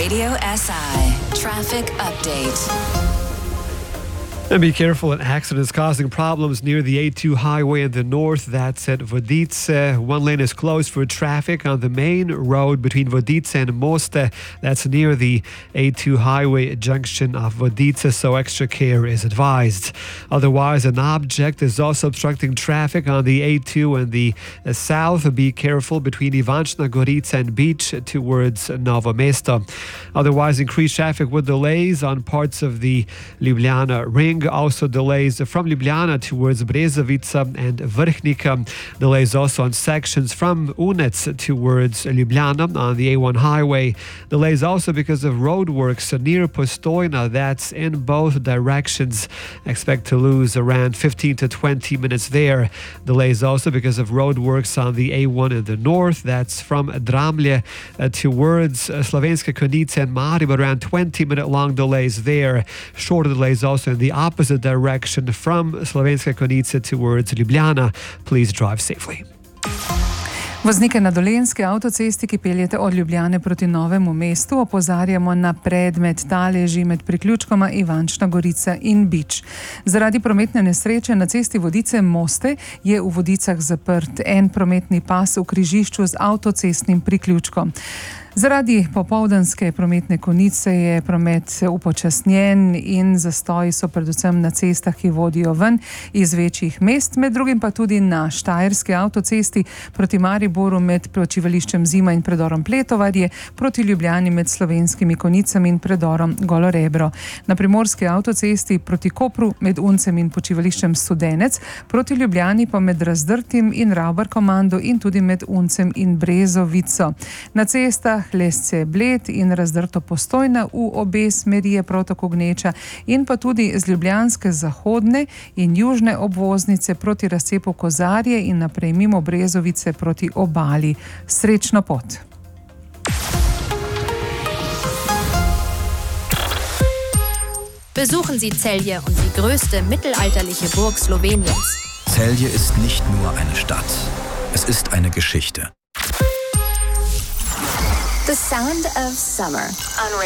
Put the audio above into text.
Radio SI Traffic Update. And be careful, an accident is causing problems near the A2 highway in the north. That's at Vodice. One lane is closed for traffic on the main road between Vodice and Moste. That's near the A2 highway junction of Vodice, so extra care is advised. Otherwise, an object is also obstructing traffic on the A2 and the south. Be careful between Ivančna Gorica and Beach towards Novo Mesto. Otherwise, increased traffic with delays on parts of the Ljubljana ring. Also delays from Ljubljana towards Brezovica and Vrhnika. Delays also on sections from Unec towards Ljubljana on the A1 highway. Delays also because of roadworks near Postojna. That's in both directions. Expect to lose around 15 to 20 minutes there. Delays also because of roadworks on the A1 in the north. That's from Dramlje towards Slovenske Konjice and Maribor. Around 20-minute long delays there. Shorter delays also in the opposite direction from Slovenske Konjice towards Ljubljana. Please drive safely. Voznike na Dolenjski avtocesti, ki peljete od Ljubljane proti Novemu mestu, opozarjamo na predmet taleži med priključkoma Ivančna Gorica in Bič. Zaradi prometne nesreče na cesti Vodice-Moste je v Vodicah zaprt en prometni pas v križišču z avtocestnim priključkom. Zaradi popoldanske prometne konice je promet upočasnjen in zastoji so predvsem na cestah, ki vodijo ven iz večjih mest, med drugim pa tudi na Štajerski avtocesti proti Mariboru med počivališčem Zima in predorom Pletovarje, proti Ljubljani med Slovenskimi Konjicami in predorom Golorebro. Na Primorski avtocesti proti Kopru med Uncem in počivališčem Studenec, proti Ljubljani pa med Razdrtim in Ravbarkomando in tudi med Uncem in Brezovico. Na cestah Lesce-Bled in Razdrto Postojna v obe smeri je prav tako gneča in pa tudi z ljubljanske zahodne in južne obvoznice proti razcepu Kozarje in naprej mimo Brezovice proti obali. Srečno pot! Besuchen Sie Celje und die größte mittelalterliche Burg Sloweniens. Celje ist nicht nur eine Stadt, es ist eine Geschichte. The sound of summer on